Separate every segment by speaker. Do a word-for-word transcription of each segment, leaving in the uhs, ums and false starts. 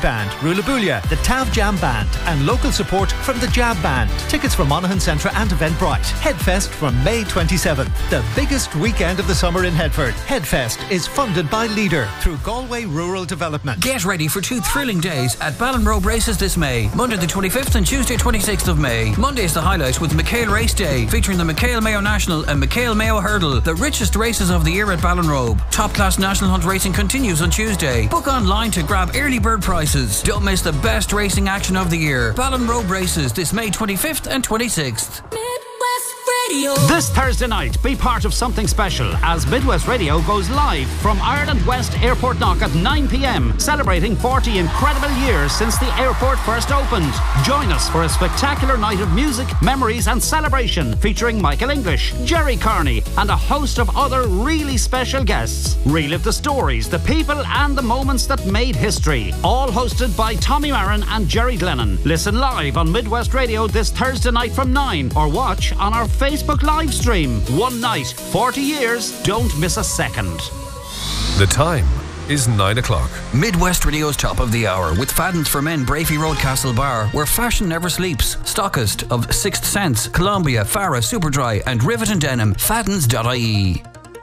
Speaker 1: Band, Rulabulia, the Tav Jam Band and local support from the Jab Band. Tickets for Monaghan Centre and Eventbrite. Headfest from May twenty-seventh. The biggest weekend of the summer in Headford. Headfest is funded by Leader through Galway Rural Development.
Speaker 2: Get ready for two thrilling days at Ballinrobe Races this May. Monday the twenty-fifth and Tuesday twenty-sixth of May. Monday is the highlight with McHale Race Day, featuring the McHale Mayo National and McHale Mayo Hurdle, the richest races of the year at Ballinrobe. Top class national hunt racing continues on Tuesday. Book online to grab early bird prices. Don't miss the best racing action of the year. Ballinrobe Races this May twenty-fifth and twenty-sixth.
Speaker 3: This Thursday night, be part of something special as Midwest Radio goes live from Ireland West Airport Knock at nine p m, celebrating forty incredible years since the airport first opened. Join us for a spectacular night of music, memories and celebration featuring Michael English, Jerry Carney and a host of other really special guests. Relive the stories, the people and the moments that made history. All hosted by Tommy Marin and Jerry Glennon. Listen live on Midwest Radio this Thursday night from nine or watch on our Facebook live stream. One night, forty years, don't miss a second.
Speaker 4: The time is nine o'clock.
Speaker 2: Midwest Radio's top of the hour with Fadden's for Men, Brafey Road, Castle Bar, where fashion never sleeps. Stockist of Sixth Sense, Columbia, Farah, Superdry and Rivet and Denim. Faddens dot I E.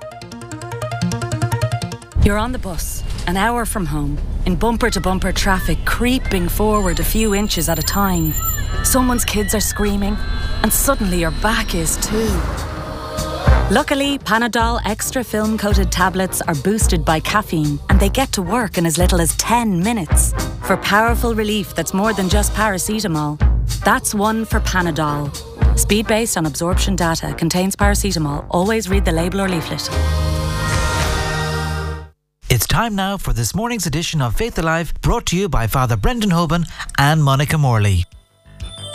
Speaker 5: You're on the bus, an hour from home, in bumper-to-bumper traffic, creeping forward a few inches at a time. Someone's kids are screaming, and suddenly your back is too. Luckily, Panadol Extra film-coated tablets are boosted by caffeine, and they get to work in as little as ten minutes. For powerful relief that's more than just paracetamol. That's one for Panadol. Speed based on absorption data, contains paracetamol. Always read the label or leaflet.
Speaker 6: It's time now for this morning's edition of Faith Alive, brought to you by Father Brendan Hoban and Monica Morley.